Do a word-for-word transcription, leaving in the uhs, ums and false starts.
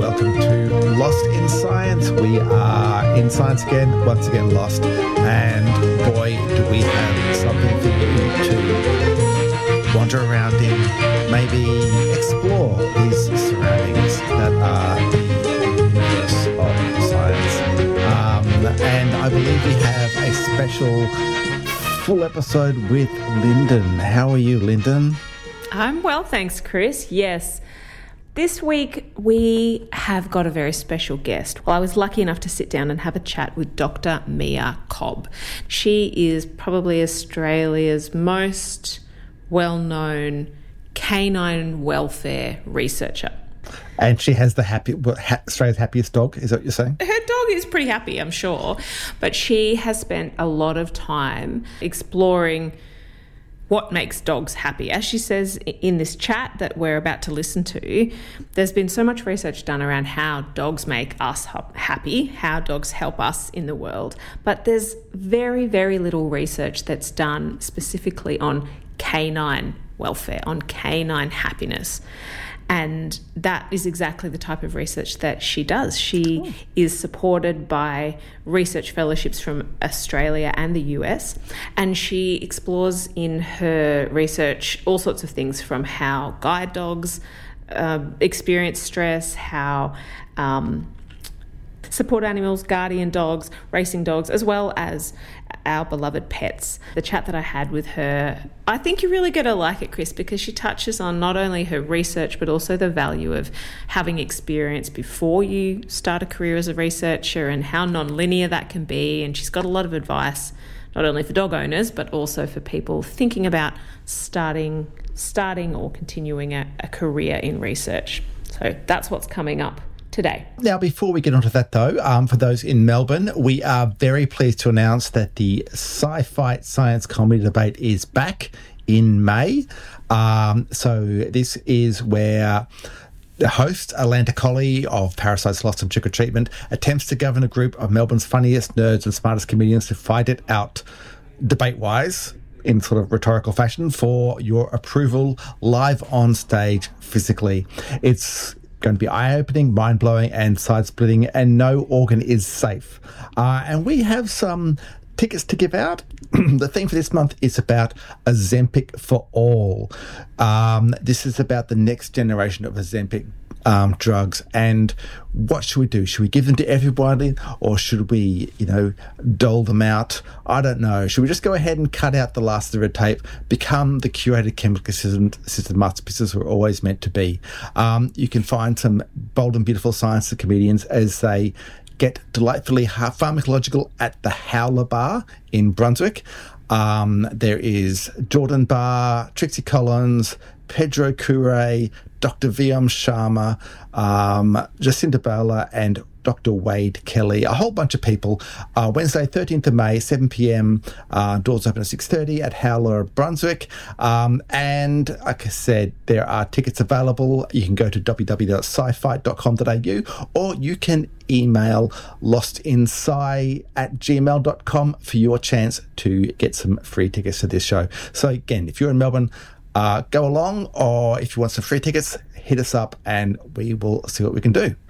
welcome to Lost in Science. We are in science again, once again lost, and boy, do we have something for you to wander around in, maybe explore these surroundings that are the universe of science. Um, and I believe we have a special full episode with Lyndon. How are you, Lyndon? I'm well, thanks, Chris. Yes. This week, we have got a very special guest. Well, I was lucky enough to sit down and have a chat with Doctor Mia Cobb. She is probably Australia's most well-known canine welfare researcher. And she has the happy, Australia's happiest dog, is that what you're saying? Her dog is pretty happy, I'm sure. But she has spent a lot of time exploring what makes dogs happy. As she says in this chat that we're about to listen to, there's been so much research done around how dogs make us happy, how dogs help us in the world, but there's very, very little research that's done specifically on canine welfare, on canine happiness. And that is exactly the type of research that she does. She Ooh. is supported by research fellowships from Australia and the U S, and she explores in her research all sorts of things, from how guide dogs uh, experience stress, how um, support animals, guardian dogs, racing dogs, as well as our beloved pets. The chat that I had with her, I think you're really going to like it, Chris, because she touches on not only her research, but also the value of having experience before you start a career as a researcher and how non-linear that can be. And she's got a lot of advice, not only for dog owners, but also for people thinking about starting, starting or continuing a, a career in research. So that's what's coming up today. Now, before we get onto that, though, um, for those in Melbourne, we are very pleased to announce that the Sci-Fi Science Comedy Debate is back in May. Um, so this is where the host, Alanta Colley of Parasites Lost in Trick or Treatment, attempts to govern a group of Melbourne's funniest nerds and smartest comedians to fight it out debate-wise, in sort of rhetorical fashion, for your approval live on stage physically. It's going to be eye-opening, mind-blowing and side-splitting, and no organ is safe. Uh, and we have some tickets to give out. The theme for this month is about Ozempic for all. Um, this is about the next generation of Ozempic um, drugs, and what should we do? Should we give them to everybody, or should we, you know, dole them out? I don't know. Should we just go ahead and cut out the last of the red tape, become the curated chemical system, system masterpieces we're always meant to be? Um, you can find some bold and beautiful science comedians as they get delightfully pharmacological at the Howler Bar in Brunswick. Um, there is Jordan Barr, Trixie Collins, Pedro Cure, Doctor V M Sharma, um, Jacinta Bowler, and Doctor Wade Kelly, a whole bunch of people. Uh, Wednesday, thirteenth of May, seven p.m. Uh, doors open at six thirty at Howler, Brunswick. Um, and like I said, there are tickets available. You can go to w w w dot sci fi dot com dot a u, or you can email lostinsci at gmail dot com for your chance to get some free tickets to this show. So again, if you're in Melbourne, uh, go along, or if you want some free tickets, hit us up and we will see what we can do.